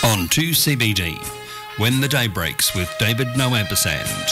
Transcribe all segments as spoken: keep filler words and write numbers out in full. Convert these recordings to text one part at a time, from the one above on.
on two C B D, When the Day Breaks with David Noampersand.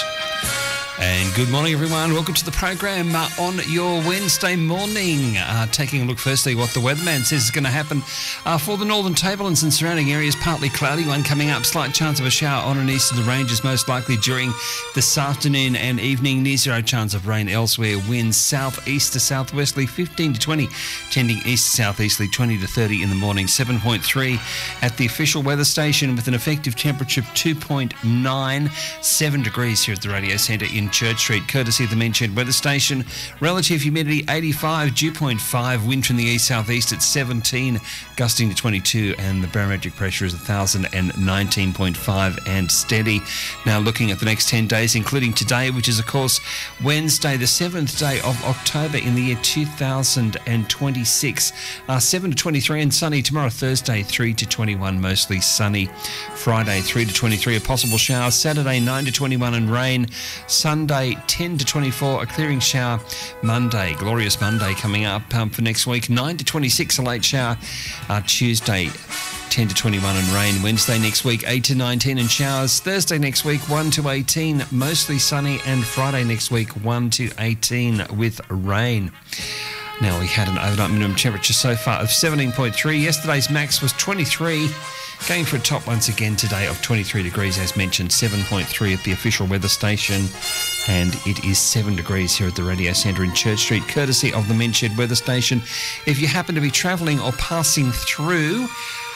And good morning, everyone. Welcome to the program uh, on your Wednesday morning. Uh, taking a look firstly what the weatherman says is going to happen uh, for the Northern Tablelands and surrounding areas. Partly cloudy, one coming up. Slight chance of a shower on and east of the ranges, most likely during this afternoon and evening. Near zero chance of rain elsewhere. Winds southeast to southwesterly, fifteen to twenty. Tending east to southeasterly, twenty to thirty in the morning. seven point three at the official weather station with an effective temperature of two point nine seven degrees here at the radio centre in Church Street, courtesy of the mentioned weather station. Relative humidity eighty-five, dew point five, wind from the east southeast at seventeen, gusting to twenty-two, and the barometric pressure is one thousand nineteen point five and steady. Now looking at the next ten days, including today, which is of course Wednesday, the seventh day of October in the year two thousand twenty-six. Uh, seven to twenty-three and sunny. Tomorrow Thursday, three to twenty-one, mostly sunny. Friday, three to twenty-three, a possible shower. Saturday, nine to twenty-one and rain. Sunday, ten to twenty-four, a clearing shower. Monday, glorious Monday coming up um, for next week. nine to twenty-six, a late shower. Uh, Tuesday, ten to twenty-one and rain. Wednesday next week, eight to nineteen and showers. Thursday next week, one to eighteen, mostly sunny. And Friday next week, one to eighteen with rain. Now, we had an overnight minimum temperature so far of seventeen point three. Yesterday's max was twenty-three. Going for a top once again today of twenty-three degrees, as mentioned, seven point three at the official weather station. And it is seven degrees here at the radio centre in Church Street, courtesy of the mentioned weather station. If you happen to be travelling or passing through,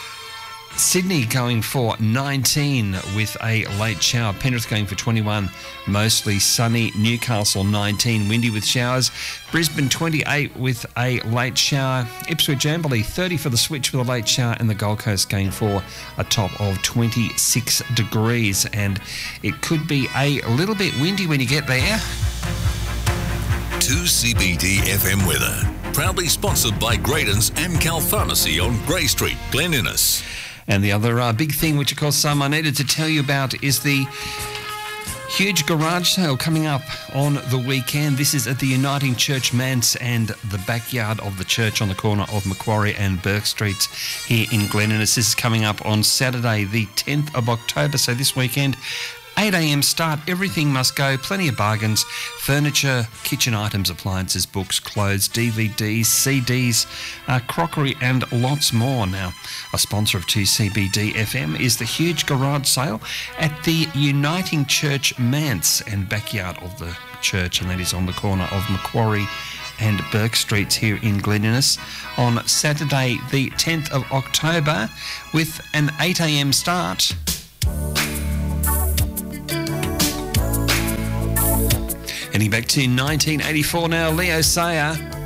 Sydney going for nineteen with a late shower. Penrith going for twenty-one, mostly sunny. Newcastle nineteen, windy with showers. Brisbane twenty-eight with a late shower. Ipswich Amberley thirty for the switch with a late shower. And the Gold Coast going for a top of twenty-six degrees. And it could be a little bit windy when you get there. two C B D F M weather. Proudly sponsored by Graydon's Amcal Pharmacy on Grey Street, Glen Innes. And the other uh, big thing, which of course um, I needed to tell you about, is the huge garage sale coming up on the weekend. This is at the Uniting Church Manse and the backyard of the church on the corner of Macquarie and Burke Streets here in Glen Innes. This is coming up on Saturday, the tenth of October, so this weekend. eight a.m. start, everything must go, plenty of bargains, furniture, kitchen items, appliances, books, clothes, D V Ds, C Ds, uh, crockery and lots more. Now, a sponsor of two C B D F M is the huge garage sale at the Uniting Church Manse and backyard of the church, and that is on the corner of Macquarie and Burke Streets here in Glen Innes on Saturday the tenth of October with an eight a.m. start. Heading back to nineteen eighty-four now, Leo Sayer.